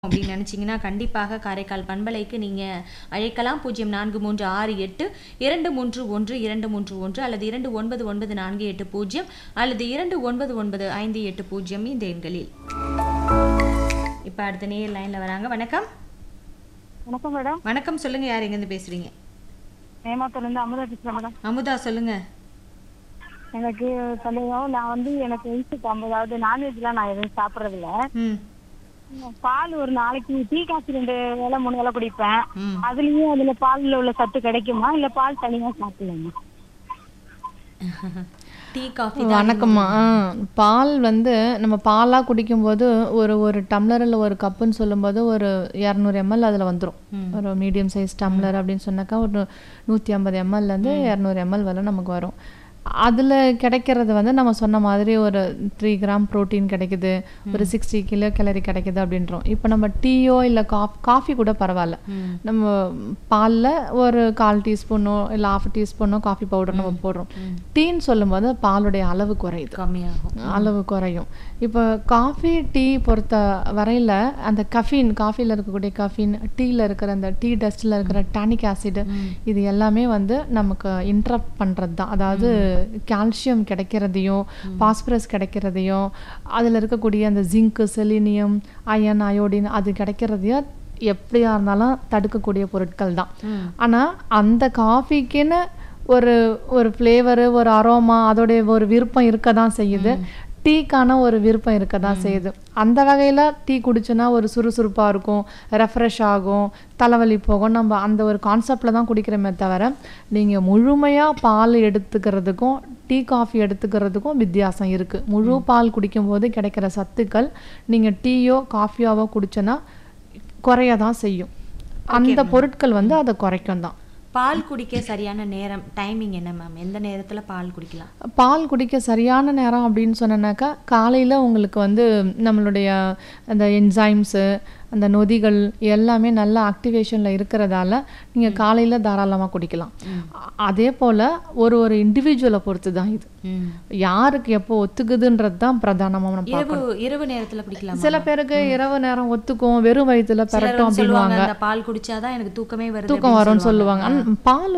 அப்படின்னு நினச்சிங்கன்னா கண்டிப்பாக காரைக்கால் பண்பலைக்கு நீங்கள் அழைக்கலாம். 046231231231 அல்லது 299480 அல்லது 299580 இந்த எண்களில். இப்போ அடுத்த நேர் லைனில் வராங்க. வணக்கம். வணக்கம் மேடம். வணக்கம், சொல்லுங்க. யார் எங்கேருந்து பேசுறீங்க? நேமாத்திலிருந்து அமுதா பேசுறேன் மேடம். அமுதா, சொல்லுங்க. எனக்கு சந்தேகம், நான் எனக்கு வயசு 50. அதாவது நான்வெஜ்லாம் நான் எதுவும் சாப்பிட்றதில்ல. பால் ஒரு நாளைக்கு டீ காஃபி 2 வேளை 3 வேளை குடிப்பேன். அதுல பால்ல உள்ள சத்து கிடைக்குமா இல்ல பால் தனியா சாப்பிடலாமா? Tea coffee. வணக்கம்மா. பால் நம்ம பாலாக குடிக்கும்போது ஒரு டம்ளரில் ஒரு கப்புன்னு சொல்லும்போது ஒரு 200 ml அதில் வந்துடும். ஒரு மீடியம் சைஸ் டம்ளர் அப்படின்னு சொன்னாக்கா ஒரு 150 mlலேருந்து 200 ml வரை நமக்கு வரும். அதில் கிடைக்கிறது நம்ம சொன்ன மாதிரி ஒரு 3 கிராம் ப்ரோட்டீன் கிடைக்குது, ஒரு 60 கிலோ கேலரி கிடைக்குது அப்படின்றோம். இப்போ நம்ம டீயோ இல்லை காஃபி கூட பரவாயில்ல, நம்ம பாலில் ஒரு 1/4 டீஸ்பூனோ இல்லை 1/2 டீஸ்பூனோ காஃபி பவுடர் நம்ம போடுறோம். டீன்னு சொல்லும்போது பாலுடைய அளவு குறையுது, அளவு குறையும். இப்போ காஃபி டீ பொறுத்த வரையில் அந்த காஃபியில் இருக்கக்கூடிய கஃபீன், டீயில் இருக்கிற அந்த டீ டஸ்ட்டில் இருக்கிற டானிக் ஆசிட், இது எல்லாமே நமக்கு இன்ட்ரப்ட் பண்ணுறது தான். அதாவது கால்சியம் கிடைக்கிறதையும் பாஸ்பரஸ் கிடைக்கிறதையும் அதில் இருக்கக்கூடிய அந்த ஜிங்கு, செலினியம், அயன், அயோடின் அது கிடைக்கிறதையும் எப்படியா இருந்தாலும் தடுக்கக்கூடிய பொருட்கள் தான். ஆனால் அந்த காஃபிக்குன்னு ஒரு ஃப்ளேவரு, ஒரு அரோமா, அதோடைய ஒரு விருப்பம் இருக்க தான் செய்யுது. டீக்கான ஒரு விருப்பம் இருக்க தான் செய்யுது. அந்த வகையில் டீ குடிச்சோன்னா ஒரு சுறுசுறுப்பாக இருக்கும், ரெஃப்ரெஷ் ஆகும், தலைவலி போகும். நம்ம அந்த ஒரு கான்செப்டில் தான் குடிக்கிறோமே தவிர நீங்கள் முழுமையாக பால் எடுத்துக்கிறதுக்கும் டீ காஃபி எடுத்துக்கிறதுக்கும் வித்தியாசம் இருக்குது. முழு பால் குடிக்கும்போது கிடைக்கிற சத்துக்கள் நீங்கள் டீயோ காஃபியாவோ குடிச்சோன்னா குறைய தான் செய்யும். அந்த பொருட்கள் அதை குறைக்கும் தான். பால் குடிக்க சரியான நேரம், டைமிங் என்ன மேம்? எந்த நேரத்தில் பால் குடிக்கலாம்? பால் குடிக்க சரியான நேரம் அப்படின்னு சொன்னாக்கா காலையில் உங்களுக்கு நம்மளுடைய அந்த என்சைம்ஸு, அந்த நொதிகள் எல்லாமே நல்ல ஆக்டிவேஷனில் இருக்கிறதால நீங்கள் காலையில் தாராளமாக குடிக்கலாம். அதே போல் ஒரு இண்டிவிஜுவலை பொறுத்து தான் இது, யாருக்கு எப்போ ஒத்துக்குதுன்றது தான் பிரதானமாக நம்ம பார்க்கணும். இரவு நேரத்தில் குடிக்கலாம். சில பேருக்கு இரவு நேரம் ஒத்துக்கும், வெறும் வயிற்றுல பெறட்டும் அப்படின்வாங்க. பால் குடிச்சாதான் எனக்கு தூக்கமே வருது, தூக்கம் வரும்னு சொல்லுவாங்க. பால்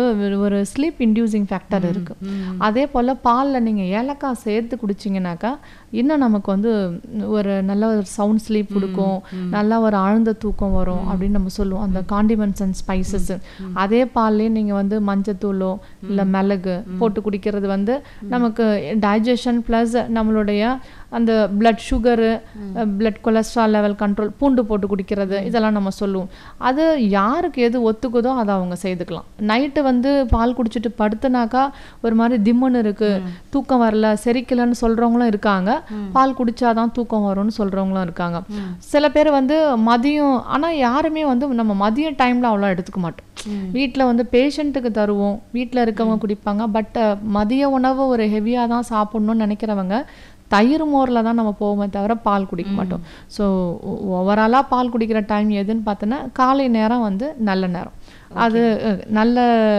ஒரு ஸ்லீப் இன்டியூசிங் ஃபேக்டர் இருக்கு. அதே போல் பாலில் நீங்கள் ஏலக்காய் சேர்த்து குடிச்சிங்கனாக்கா இன்னும் நமக்கு ஒரு நல்ல ஒரு சவுண்ட் ஸ்லீப் கொடுக்கும், நல்லா ஒரு ஆழ்ந்த தூக்கம் வரும் அப்படின்னு நம்ம சொல்லுவோம். அந்த காண்டிமெண்ட்ஸ் அண்ட் ஸ்பைசஸ் அதே பால்லேயே நீங்கள் மஞ்சத்தூளோ இல்லை மிளகு போட்டு குடிக்கிறது நமக்கு டைஜஷன் ப்ளஸ் நம்மளுடைய அந்த blood sugar, blood cholesterol level control, பூண்டு போட்டு குடிக்கிறது, இதெல்லாம் நம்ம சொல்லுவோம். அது யாருக்கு எது ஒத்துக்குதோ அதை அவங்க செய்துக்கலாம். நைட்டு பால் குடிச்சிட்டு படுத்துனாக்கா ஒரு மாதிரி திம்முன்னு இருக்குது, தூக்கம் வரல, செரிக்கலன்னு சொல்கிறவங்களும் இருக்காங்க. பால் குடிச்சாதான் தூக்கம் வரும்னு சொல்கிறவங்களும் இருக்காங்க. சில பேர் மதியம், ஆனால் யாருமே நம்ம மதிய டைமில் அவ்வளோ எடுத்துக்க மாட்டோம். வீட்டில் பேஷண்ட்டுக்கு தருவோம், வீட்டில் இருக்கவங்க குடிப்பாங்க. பட் மதிய உணவு ஒரு ஹெவியாக தான் சாப்பிட்ணுன்னு நினைக்கிறவங்க தயிர் மோரில் தான் நம்ம போவோமே தவிர பால் குடிக்க மாட்டோம். ஸோ ஓவராலாக பால் குடிக்கிற டைம் எதுன்னு பார்த்தோன்னா காலை நேரம் நல்ல நேரம், அது நல்ல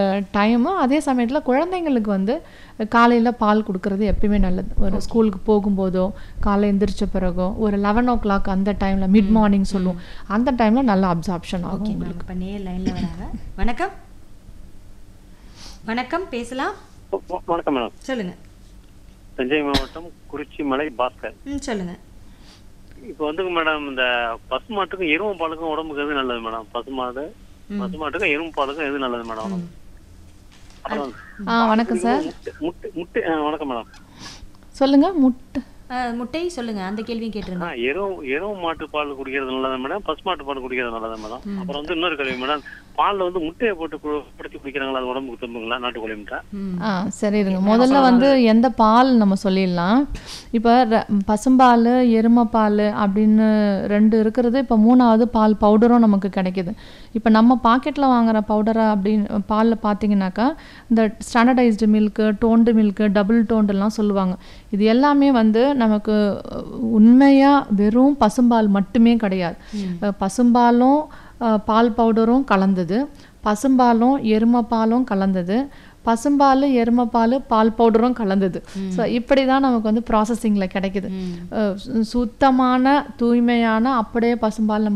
டைமு. அதே சமயத்தில் குழந்தைங்களுக்கு காலையில் பால் கொடுக்கறது எப்பயுமே நல்லது. ஒரு ஸ்கூலுக்கு போகும்போதோ காலை எந்திரிச்ச பிறகோ ஒரு 11 o'clock அந்த டைமில், மிட் மார்னிங் சொல்லுவோம், அந்த டைமில் நல்ல அப்சார்ப்ஷன் ஆகும். இப்போ நேர் லைனில் வராங்க. வணக்கம். வணக்கம், பேசலாம். வணக்கம் மேடம். சொல்லுங்க. தஞ்சை மாவட்டம் குறிச்சி மலை பாஸ்கர். சொல்லுங்க. இப்போ மேடம், இந்த பசுமாட்டுக்கும் எருமை பாலுக்கும் உடம்புக்கு எது நல்லது மேடம்? பசுமாட்டுக்கும் எருமை பாலுக்கும் எது நல்லது மேடம்? வணக்கம் சார். முட்டை. வணக்கம் மேடம், சொல்லுங்க. முட்டை சொல்லுங்க, அந்த கேள்வியும் கேட்டுருங்க. எருமை மாட்டு பால் குடிக்கிறது நல்லதா மேடம்? பசுமாட்டு பால் குடிக்கிறது நல்லதா மேடம்? அப்புறம் இன்னொரு கேள்வி மேடம், பால்ல முட்டையை போட்டு படுத்தி குடிக்கிறாங்களா, அது உடம்புக்கு திரும்புங்களா நாட்டுக்கோழி முட்டை? சரி இருங்க, முதல்ல எந்த பால் நம்ம சொல்லிடலாம். இப்போ பசும்பால், எருமைப்பால் அப்படின்னு 2 இருக்கிறது. இப்போ 3வது பால் பவுடரும் நமக்கு கிடைக்கிது. இப்போ நம்ம பாக்கெட்டில் வாங்குற பவுடரை அப்படின்னு பாலில் பார்த்தீங்கன்னாக்கா இந்த standardised milk, toned milk, double டோன்டுலாம் சொல்லுவாங்க. இது எல்லாமே நமக்கு உண்மையாக வெறும் பசும்பால் மட்டுமே கிடையாது. பசும்பாலும் பால் பவுடரும் கலந்தது, பசும்பாலும் எருமைப்பாலும் கலந்தது, பசும்பால், எருமைப்பால், பால் பவுடரும் கலந்தது. ஸோ இப்படி தான் நமக்கு ப்ராசஸிங்கில் கிடைக்குது. சுத்தமான தூய்மையான அப்படியே பசும்பால் நம்ம